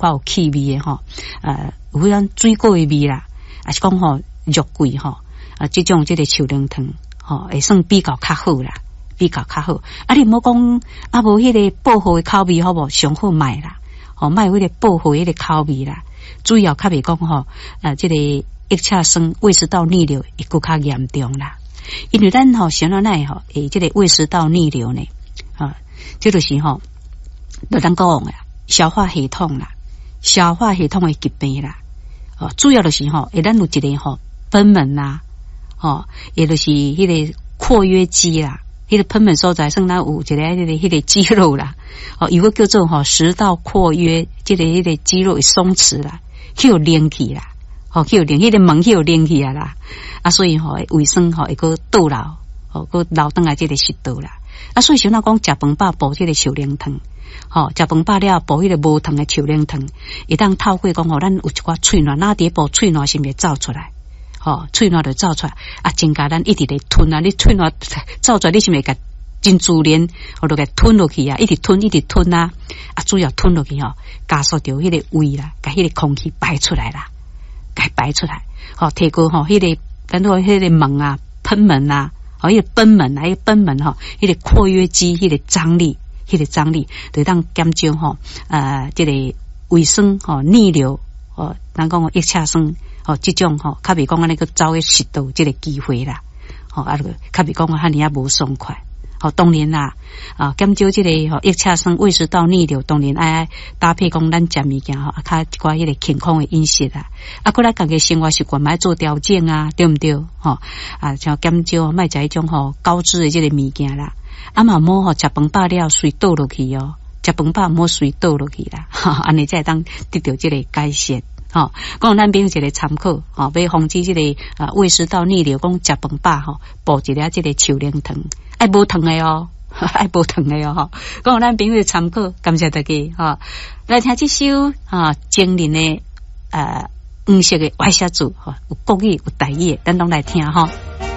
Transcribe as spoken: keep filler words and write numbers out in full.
较有气味的吼，呃，有迄种水果的味啦，啊是讲吼肉桂吼，啊这种这个树灵汤吼，会算比较较好啦，比较较好。啊你莫讲啊无迄个薄荷的口味好无，上好卖啦，吼卖迄个薄荷迄个口味啦，主要较袂讲吼，啊这个腋下酸、胃食道逆流会更较严重啦。因为咱吼想到奈吼，诶，这个胃食道逆流呢，啊，这就是吼，就咱讲啦，消化系统啦，消化系统的疾病啦，哦，主要就是吼，诶，咱有一个吼贲门啦，哦，也就是迄个括约肌啦，迄个贲门所在，算咱有一个迄个迄个肌肉啦，哦，有个叫做吼食道括约，这个迄个肌肉会松弛啦，去有连起啦。哦，去有连迄个门去有连起啊啦，啊，所以吼胃酸吼会个倒流，哦，个流转来这个食道啦，啊，所以像咱讲食饭饱补这个树灵汤，吼，食饭饱了补迄个无糖的树灵汤，会当透过讲吼，咱有一寡喙瘰，哪底补喙瘰是咪走出来，吼，喙瘰就走出来，啊，增加咱一直咧吞啊，你喙瘰走出来，你是咪甲真自然，或者甲吞落去啊，一直吞一直吞啊，啊，主要吞落去吼，加速着迄个胃啦，甲迄个空气排出来啦。该排出来，好、哦，提高吼，迄、那个，咱说迄个门啊，贲门啊，哦，迄个贲门啊，迄个贲门吼，迄个括约肌，迄个张力，迄个张力，就当减少吼，呃，这个胃酸吼逆流，哦，咱讲腋下酸，哦，这种吼，较袂讲安尼个走去食道这个机会啦，哦，啊，较袂讲汉尼啊无爽快。好、哦，当然啦，啊，减少这个吼腋下酸、胃食道逆流，当然爱搭配讲咱食物件吼，啊，较一寡迄个健康的饮食啦，啊，过来家己生活习惯买做调整啊，对不对？吼、哦，啊，像减少卖食迄种吼高脂的这个物件啦，啊嘛莫吼食饭饱了水倒落去哦，食饭饱莫水倒落去啦，哈，安尼才当得到这个改善。吼，讲咱变一个参考，吼，要防止这个啊胃食道逆流，讲食饭饱吼，补一粒这个树灵汤，爱无糖的哦，爱无糖的哦，吼，讲咱朋友参考，感谢大家，吼，来听这首啊精灵的呃黄色的歪写字，吼，有国语有台语，咱拢来听吼。